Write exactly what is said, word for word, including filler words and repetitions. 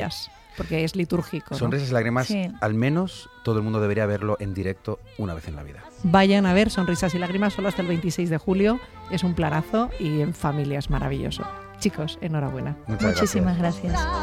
porque es litúrgico, ¿no? Sonrisas y lágrimas, Sí. al menos todo el mundo debería verlo en directo una vez en la vida. Vayan a ver Sonrisas y lágrimas solo hasta el veintiséis de julio. Es un planazo y en familia es maravilloso. Chicos, enhorabuena. Muchas Muchísimas gracias. gracias.